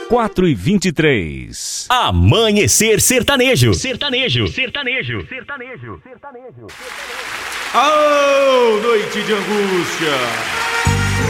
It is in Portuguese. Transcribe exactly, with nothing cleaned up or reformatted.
quatro e vinte e três. Amanhecer Sertanejo. Sertanejo. Sertanejo. Sertanejo. Sertanejo. Oh, noite de angústia.